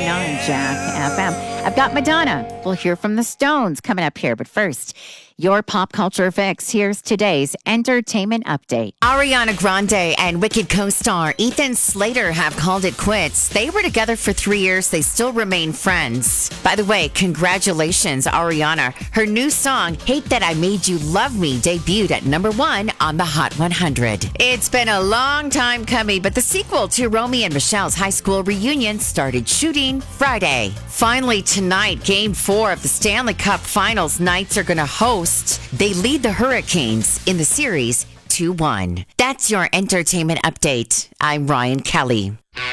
Jack FM. I've got Madonna. We'll hear from the Stones coming up here. But first, your pop culture fix. Here's today's entertainment update. Ariana Grande and Wicked co-star Ethan Slater have called it quits. They were together for 3 years. They still remain friends. By the way, congratulations, Ariana. Her new song, Hate That I Made You Love Me, debuted at #1 on the Hot 100. It's been a long time coming, but the sequel to Romy and Michelle's high school reunion started shooting Friday. Finally, tonight, Game 4 of the Stanley Cup Finals, Knights are going to host. They lead the Hurricanes in the series 2-1. That's your entertainment update. I'm Ryan Kelly.